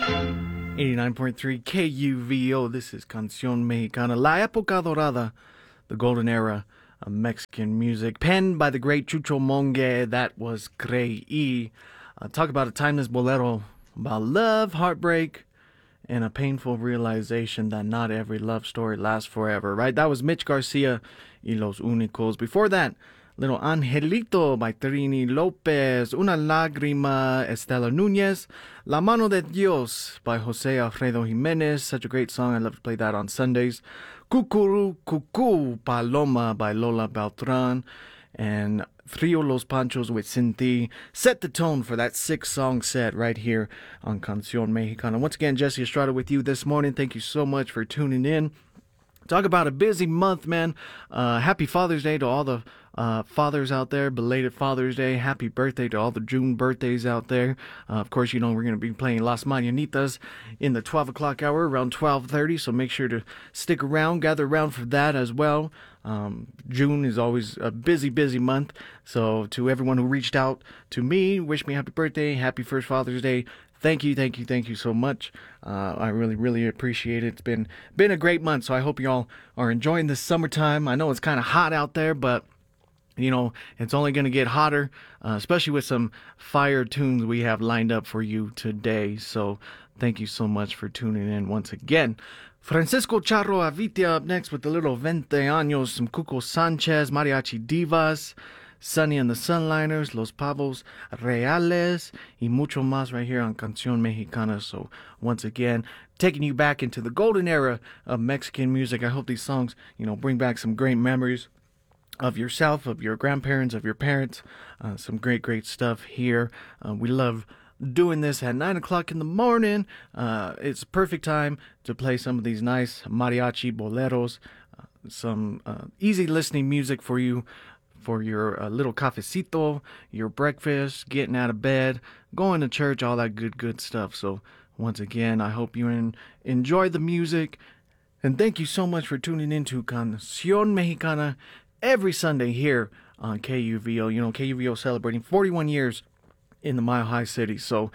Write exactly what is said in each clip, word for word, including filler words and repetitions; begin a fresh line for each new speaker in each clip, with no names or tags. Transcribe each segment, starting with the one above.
eighty-nine point three K U V O. This is Canción Mexicana, La Época Dorada, the golden era of Mexican music, penned by the great Chucho Monge. That was Creí. Uh, talk about a timeless bolero about love, heartbreak, and a painful realization that not every love story lasts forever, right? That was Mitch Garcia y Los Únicos. Before that, little Angelito by Trini Lopez, Una Lágrima, Estela Núñez, La Mano de Dios by Jose Alfredo Jimenez. Such a great song. I love to play that on Sundays. Cucurú Cucú Paloma by Lola Beltran. And Trio Los Panchos with Cinti set the tone for that six-song set right here on Canción Mexicana. Once again, Jesse Estrada with you this morning. Thank you so much for tuning in. Talk about a busy month, man. Uh, happy Father's Day to all the uh, fathers out there. Belated Father's Day. Happy birthday to all the June birthdays out there. Uh, of course, you know, we're going to be playing Las Mañanitas in the twelve o'clock hour around twelve thirty, so make sure to stick around, gather around for that as well. Um, June is always a busy, busy month. So to everyone who reached out to me, wish me happy birthday, happy first Father's Day. Thank you, thank you, thank you so much. Uh, I really, really appreciate it. It's been been a great month, so I hope you all are enjoying this summertime. I know it's kind of hot out there, but you know, it's only going to get hotter, uh, especially with some fire tunes we have lined up for you today. So thank you so much for tuning in once again. Francisco Charro Avitia up next with the little Veinte Años, some Cuco Sanchez, Mariachi Divas, Sunny and the Sunliners, Los Pavos Reales, y mucho más right here on Canción Mexicana. So once again, taking you back into the golden era of Mexican music. I hope these songs, you know, bring back some great memories of yourself, of your grandparents, of your parents. Uh, some great, great stuff here. Uh, we love doing this at nine o'clock in the morning. Uh, it's perfect time to play some of these nice mariachi boleros, uh, some uh, easy listening music for you, for your uh, little cafecito, your breakfast, getting out of bed, going to church, all that good, good stuff. So once again, I hope you en- enjoy the music. And thank you so much for tuning in to Canción Mexicana every Sunday here on K U V O. You know, K U V O celebrating forty-one years in the Mile High City. So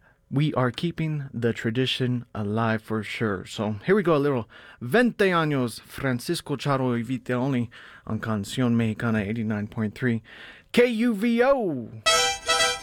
we are keeping the tradition alive for sure. So here we go, a little Veinte Años, Francisco Charro y Vite only on Canción Mexicana eighty-nine point three K U V O.